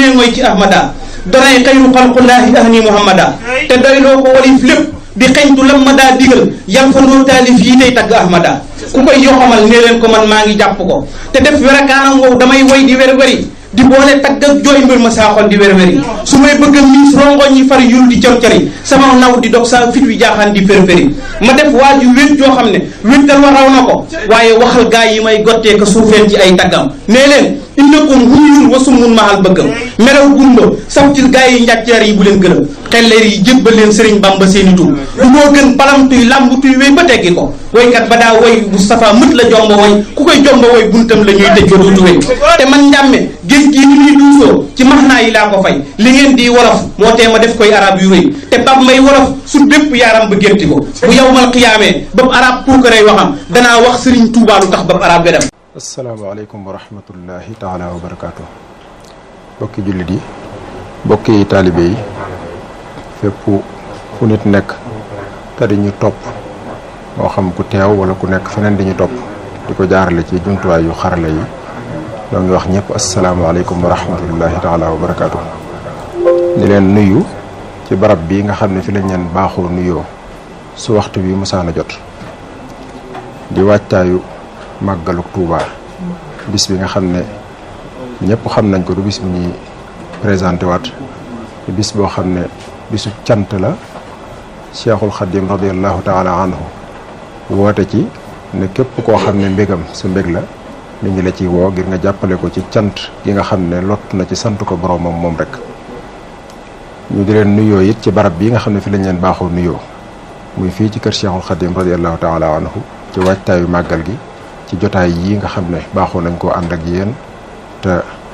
mënee mooy ci ahmada danay xayru xalqullaahi ahni muhammada te doyloo ko walif lépp di xeñtu lam ma daa digal yam fa ndoo taalif yi tey tagg ahmada ku koy yoxamal nee leen ko man maa ngi jàpp ko te def werakaanam wow damay woy di wer-weri di boole tagg ak jooy mbir ma saaxoon di wer-weri su may bëgg a miis rongoñ yi far yul di cor-cori sama naw di dog saa fit wi jaaxaan di fér-féri ma def waaju wét joo xam ne wéttal wa raw na ko waaye waxal gaa yi may gottee ko suufeel ci ay taggam nee leen innakum humyun wa summun mahal bëggam melaw gumba saftil gaa yi njàcceer yi bu leen gërëm xelleer yi jébbal leen sëriñ Bamba seeni tur du moo gën palamtuy làmbutuy wéy ba teggi ko woykat ba daa woy Moustapha mët la jomba woy ku koy jomba woy buntam la ñuy tëj ba duutu wéy te man njàmme géej gii ni ñuy duusoo ci max naa yi laa ko fay li ngeen di wolof moo tee ma def koy arab yu rëy te bab may wolof su bépp yaaram ba gétti ko bu yawmal qiyaamee bab arab puukaray waxam danaa wax sëriñ Tuubaa lu tax bab arab ga dem. asalaamaaleykum wa rahmatullahi taala wa barakaatu. bokki jullit yi bokki taalibe yi fépp fu nit nekk te di ñu topp moo xam ku teew wala ku nekk feneen di ñu topp di ko jaarale ci jumtuwaay yu xarala yi ñoo ngi wax ñëpp asalaamaaleykum wa rahmatullahi taala wa barakaatu. di leen nuyu ci barab bi nga xam ne fi lañ leen baaxoo nuyoo su waxtu bi musaana jot di wàccaayu màggaluk Tuuba bis bi nga xam ne ñëpp xam nañ ko du bis bu ñuy présenté waat bis boo xam ne bisu cant la Cheikhul Khadim radiallahu taala anhu woote ci ne képp koo xam ne mbégam sa mbég la nit ñi la ciy woo ngir nga jàppale ko ci cant gi nga xam ne lott na ci sant ko boroomam moom rek. ñu di leen nuyoo it ci barab bii nga xam ne fi lañ leen baaxoo nuyoo muy fii ci kër Cheikhul Khadim radiallahu taala anhu ci waajtaayu màggal gi ci jotaay yi nga xam ne baaxoo nañ koo ànd ak yéen te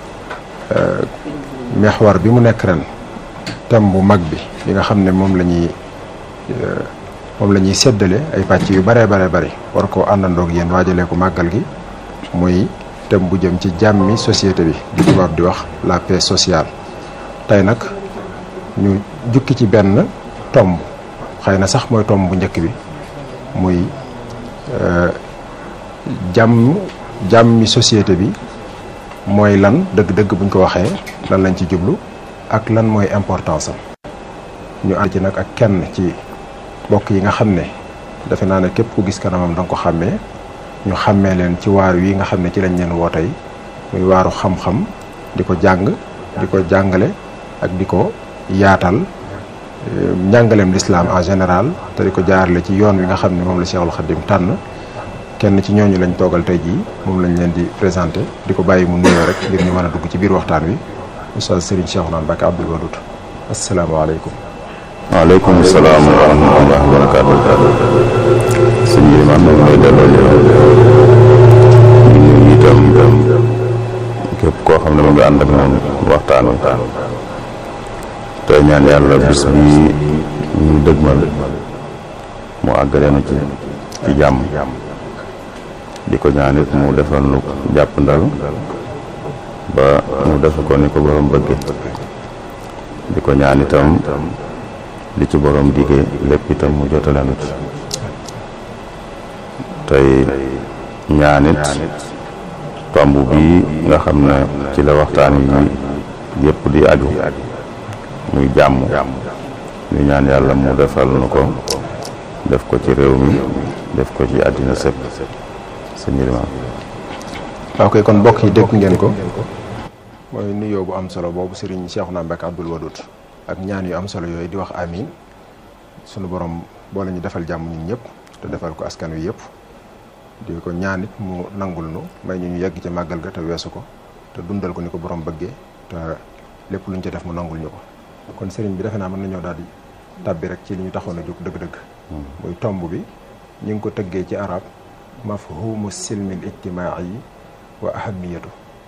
mexwar bi mu nekk ren thème bu mag bi nga xam ne moom la ñuy séddale ay pàcc yu baree bari war koo àndandoog yéen waajalee ko màggal gi muy thème bu jëm ci jàmmi société bi di tubaab di wax la paix sociale. tey nag ñu jukki ci benn tomb xëy na sax mooy tomb bu njëkk bi muy jàmmi société bi mooy lan dëgg-dëgg buñ ko waxee lan lañ ci jublu ak lan mooy importance am. ñu ànd ci nag ak kenn ci bokk yi nga xam ne defe naa ne képp ku gis kanamam danga ko xàmmee ñu xàmmee leen ci waar wi nga xam ne ci lañ leen woo tey muy waaru xam-xam di ko jàng di ko jàngale ak di ko yaatal njàngaleem lislaam en général te di ko jaarale ci yoon wi nga xam ne moom la Cheikhul Khadim tànn. kenn ci ñooñu lañ toogal tey jii moom lañ leen di présenté di ko bàyyi mu nuyoo rek ngir ñu mën a dugg ci biir waxtaan wi Oustaz Serigne Cheikhouna Mbacké Abdoul Wadoud asalaamaaleykum. waaleykum salaam wa rahmatullahi wa barakaatu. sëñ bi man moom lay delloo ñu nuyu itam képp koo xam ne mu ngi ànd ak moom waxtaan wi tey ñaan yàlla bis bi ñu dëgmal mu àggale na ci jàmm. di ko ñaanit mu defal lu jàpp ndal ba mu defe ko ni ko borom bëgge di ko ñaan itam li ci borom digee lépp itam mu jotale nu ci tey ñaanit tomb bi nga xam ne ci la waxtaan yi yépp di aju muy jàmm ñu ñaan yàlla mu defal nu ko def ko ci réew mi def ko ci àddina sëpp. ok kon mbokk yi dégg ngeen ko mooy nuyoo bu am solo boobu Serigne Cheikhouna Mbacké Abdoul Wadoud ak ñaan yu am solo yooyu di wax amin sunu borom boo la ñu defal jàmm ñun ñëpp te defal ko askan wi yëpp di ko ñaan it mu nangul nu may ñu yegg ci màggal ga te weesu ko te dundal ko ni ko borom bëggee te lépp luñ ci def mu nangul ñu ko kon Serigne bi defe naa mën nañoo daal di tàbbi rek ci li ñu taxoon a jóg dëgg-dëgg. muy tomb bi ñu ngi ko tëggee ci arab mafhumu silmi al ijtimaai wa ahamiyatu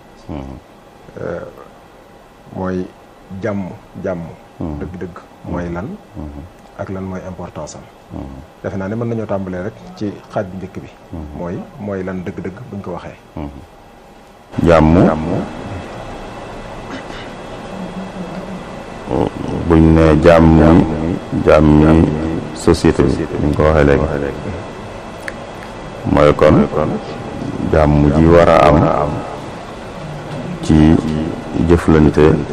mooy jàmm dëgg-dëgg mooy lan ak lan mooy importance am defe naa ne mën nañoo tàmbalee rek ci xaaj bu njëkk bi mooy lan dëgg-dëgg buñ ko waxee jàmm buñ ne jàmmi société bi buñ ko waxee léegi mooy kon jàmm ji war a am ci jëflante